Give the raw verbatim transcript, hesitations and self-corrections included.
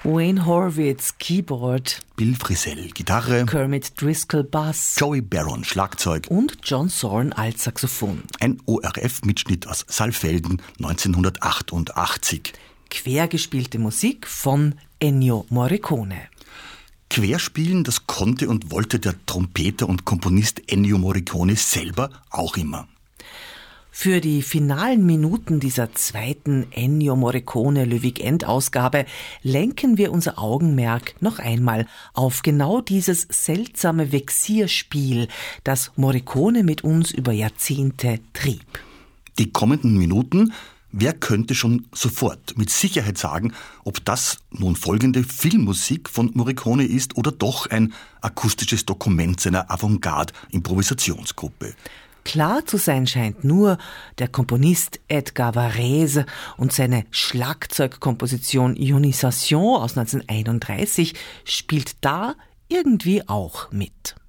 Wayne Horwitz, Keyboard. Bill Frisell, Gitarre. Kermit Driscoll, Bass. Joey Barron, Schlagzeug. Und John Zorn, Altsaxophon. Ein O R F-Mitschnitt aus Saalfelden neunzehnhundertachtundachtzig. Quergespielte Musik von Ennio Morricone. Querspielen, das konnte und wollte der Trompeter und Komponist Ennio Morricone selber auch immer. Für die finalen Minuten dieser zweiten Ennio Morricone Le Weekend-Ausgabe lenken wir unser Augenmerk noch einmal auf genau dieses seltsame Vexierspiel, das Morricone mit uns über Jahrzehnte trieb. Die kommenden Minuten, wer könnte schon sofort mit Sicherheit sagen, ob das nun folgende Filmmusik von Morricone ist oder doch ein akustisches Dokument seiner Avantgarde-Improvisationsgruppe? Klar zu sein scheint nur, der Komponist Edgar Varese und seine Schlagzeugkomposition Ionisation aus neunzehnhunderteinunddreißig spielt da irgendwie auch mit.